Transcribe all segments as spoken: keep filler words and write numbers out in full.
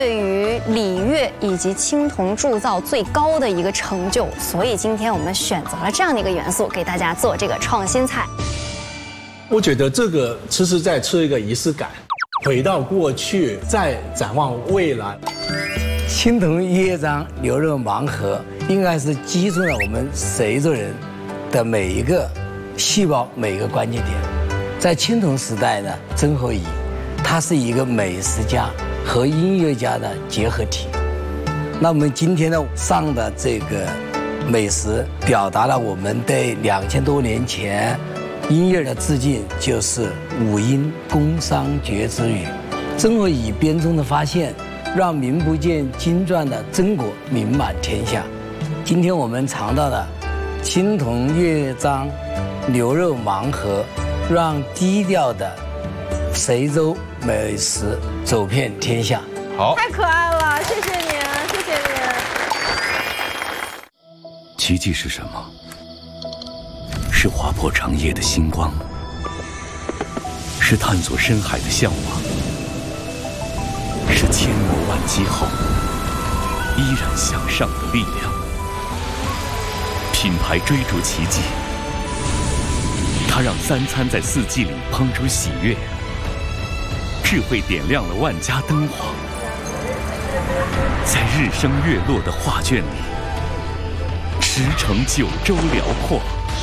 对于礼乐以及青铜铸造最高的一个成就，所以今天我们选择了这样的一个元素，给大家做这个创新菜。 我觉得这个其实在吃一个仪式感，回到过去，再展望未来。 青铜乐章牛肉盲盒应该是击中了我们随州人的每一个细胞、每一个关键点。在青铜时代呢，曾侯乙他是一个美食家和音乐家的结合体。那我们今天呢上的这个美食，表达了我们对两千多年前音乐的致敬，就是五音宫商角徵羽。曾侯乙编钟的发现，让名不见经传的曾国名满天下。今天我们尝到的青铜乐章牛肉盲盒，让低调的随州美食走遍天下。 好， 太可爱了，谢谢你，谢谢你。 奇迹是什么？是划破长夜的星光，是探索深海的向往，是千磨万击后依然向上的力量。品牌追逐奇迹，它让三餐在四季里烹出喜悦，智慧点亮了万家灯火，在日升月落的画卷里，驰骋九州辽阔。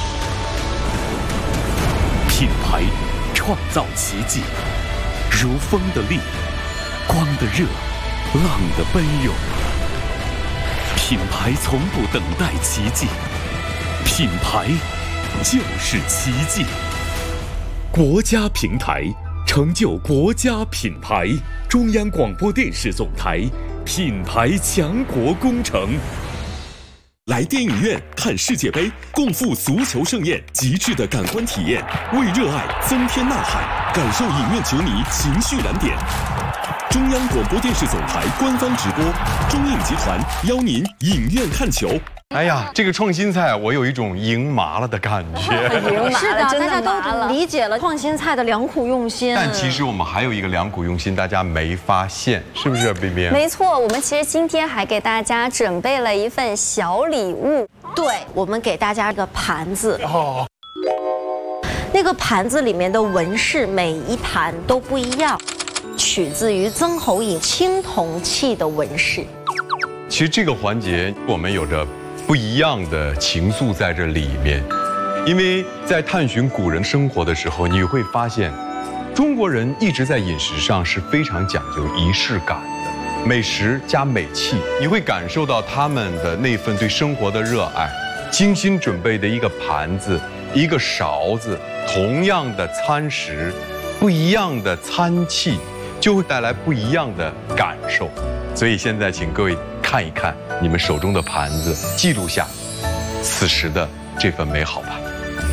品牌创造奇迹，如风的力，光的热，浪的奔涌。品牌从不等待奇迹，品牌就是奇迹。国家平台成就国家品牌，中央广播电视总台品牌强国工程。来电影院看世界杯，共赴足球盛宴，极致的感官体验，为热爱增添呐喊，感受影院球迷情绪燃点。中央广播电视总台官方直播，中影集团邀您影院看球。 哎呀，这个创新菜我有一种赢麻了的感觉。 是的，大家都理解了创新菜的良苦用心。 但其实我们还有一个良苦用心，大家没发现，是不是 ，B B？ 没错，我们其实今天还给大家准备了一份小礼物。 对，我们给大家一个盘子。哦。那个盘子里面的纹饰，每一盘都不一样，取自于曾侯乙青铜器的纹饰。 其实这个环节我们有着不一样的情愫在这里面，因为在探寻古人生活的时候，你会发现，中国人一直在饮食上是非常讲究仪式感的，美食加美气，你会感受到他们的那份对生活的热爱。精心准备的一个盘子，一个勺子，同样的餐食，不一样的餐器，就会带来不一样的感受。所以现在请各位看一看你们手中的盘子，记录下此时的这份美好吧。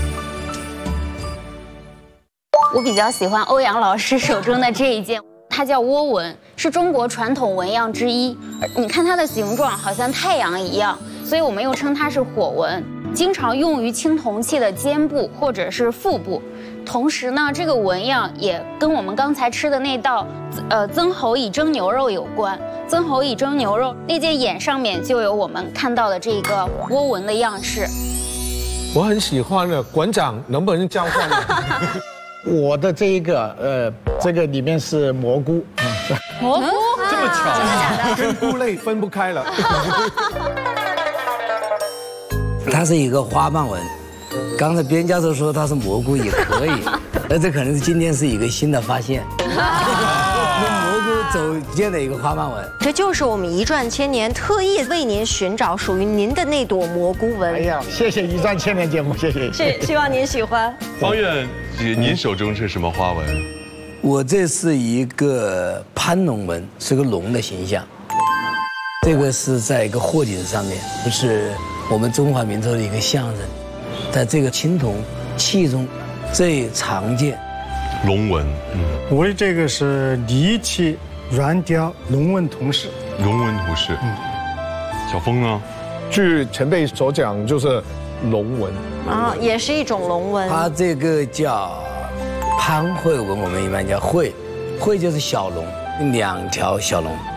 我比较喜欢欧阳老师手中的这一件，它叫倭纹，是中国传统纹样之一。你看它的形状好像太阳一样，所以我们又称它是火纹，经常用于青铜器的肩部或者是腹部。同时呢，这个纹样也跟我们刚才吃的那道，呃，曾侯乙蒸牛肉有关。曾侯乙蒸牛肉那件眼上面就有我们看到的这个倭纹的样式。 我很喜欢的，馆长能不能交换呢？ 我的这一个，呃，这个里面是蘑菇。 蘑菇这么巧， 真的假的？ 跟菇类分不开了。 它是一个花瓣纹。刚才边教授说它是蘑菇也可以，那这可能是今天是一个新的发现。那蘑菇走间的一个花瓣纹， 这就是我们一转千年特意为您寻找属于您的那朵蘑菇纹。 哎呀，谢谢一转千年节目，谢谢。 是，希望您喜欢。 方院，您手中是什么花纹？ 我这是一个攀龙纹，是个龙的形象。这个是在一个货顶上面，是我们中华民族的一个象征。在这个青铜器中最常见。 龙纹，嗯， 我的这个是泥器软雕龙纹铜饰。 龙纹铜饰，嗯。小峰呢？ 据前辈所讲，就是龙纹啊，也是一种龙纹。 它这个叫潘会纹，我们一般叫会，会就是小龙，两条小龙。